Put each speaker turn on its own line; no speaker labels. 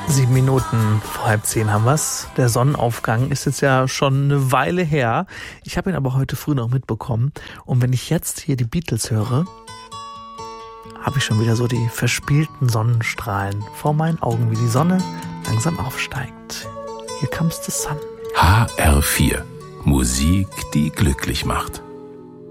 7 Minuten vor 9:30 haben wir's. Der Sonnenaufgang ist jetzt ja schon eine Weile her. Ich habe ihn aber heute früh noch mitbekommen. Und wenn ich jetzt hier die Beatles höre, habe ich schon wieder so die verspielten Sonnenstrahlen vor meinen Augen, wie die Sonne langsam aufsteigt. Here comes the sun.
HR4. Musik, die glücklich macht.